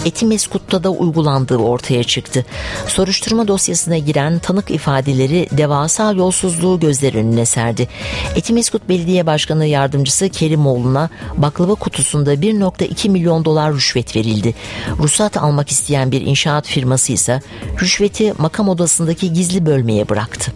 Etimeskut'ta da uygulandığı ortaya çıktı. Soruşturma dosyasına giren tanık ifadeleri devasa yolsuzluğu gözler önüne serdi. Etimeskut Belediye Başkanı Yardımcısı Kerimoğlu'na baklava kutusunda 1,2 milyon dolar rüşvet verildi. Ruhsat almak isteyen bir inşaat firması ise rüşveti makam odasındaki gizli bölmeye bıraktı.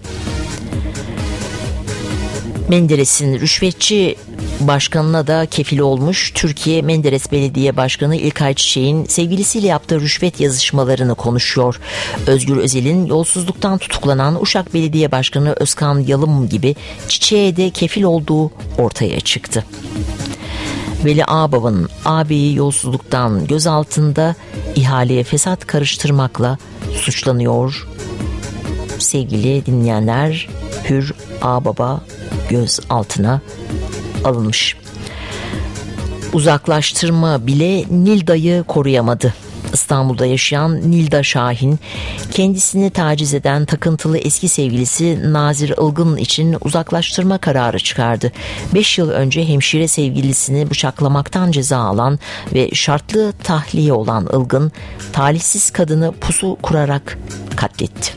Menderes'in rüşvetçi başkanına da kefil olmuş. Türkiye, Menderes Belediye Başkanı İlkay Çiçek'in sevgilisiyle yaptığı rüşvet yazışmalarını konuşuyor. Özgür Özel'in yolsuzluktan tutuklanan Uşak Belediye Başkanı Özkan Yalım gibi Çiçek'e de kefil olduğu ortaya çıktı. Veli Ağbaba'nın ağabeyi yolsuzluktan gözaltında, ihaleye fesat karıştırmakla suçlanıyor. Sevgili dinleyenler, Hür Ağbaba gözaltına alınmış. Uzaklaştırma bile Nilda'yı koruyamadı. İstanbul'da yaşayan Nilda Şahin, kendisini taciz eden takıntılı eski sevgilisi Nazır Ilgın için uzaklaştırma kararı çıkardı. 5 yıl önce hemşire sevgilisini bıçaklamaktan ceza alan ve şartlı tahliye olan Ilgın, talihsiz kadını pusu kurarak katletti.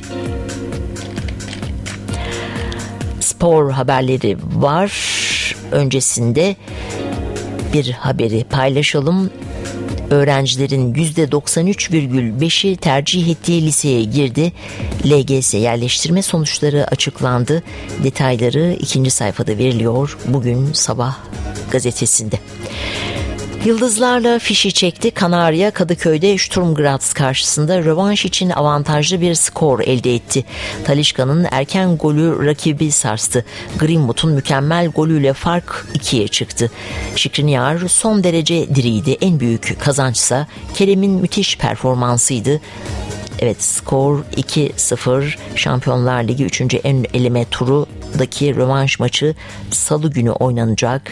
Spor haberleri var. Öncesinde bir haberi paylaşalım. Öğrencilerin %93,5'i tercih ettiği liseye girdi. LGS yerleştirme sonuçları açıklandı. Detayları 2. sayfada veriliyor bugün Sabah gazetesinde. Yıldızlarla fişi çekti. Kanarya Kadıköy'de Sturm Graz karşısında rövanş için avantajlı bir skor elde etti. Talisca'nın erken golü rakibi sarstı. Greenwood'un mükemmel golüyle fark 2'ye çıktı. Skriniar son derece diriydi. En büyük kazançsa Kerem'in müthiş performansıydı. Evet, skor 2-0. Şampiyonlar Ligi 3. eleme turundaki rövanş maçı Salı günü oynanacak.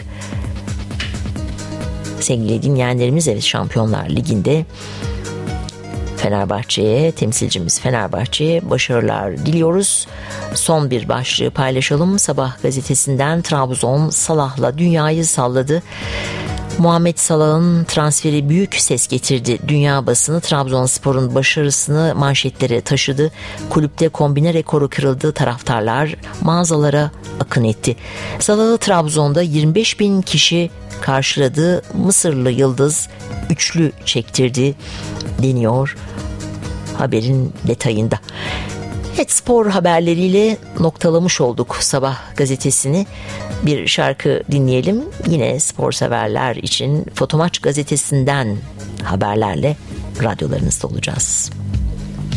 Sevgili dinleyenlerimiz, evet, Şampiyonlar Ligi'nde Fenerbahçe'ye, temsilcimiz Fenerbahçe'ye başarılar diliyoruz. Son bir başlığı paylaşalım. Sabah gazetesinden Trabzon Salah'la dünyayı salladı. Muhammed Salah'ın transferi büyük ses getirdi. Dünya basını Trabzonspor'un başarısını manşetlere taşıdı. Kulüpte kombine rekoru kırıldı. Taraftarlar mağazalara akın etti. Salah'ı Trabzon'da 25.000 kişi karşıladı. Mısırlı yıldız üçlü çektirdi deniyor haberin detayında. Evet, spor haberleriyle noktalamış olduk Sabah gazetesini. Bir şarkı dinleyelim. Yine spor severler için Fotomaç gazetesinden haberlerle radyolarınızda olacağız.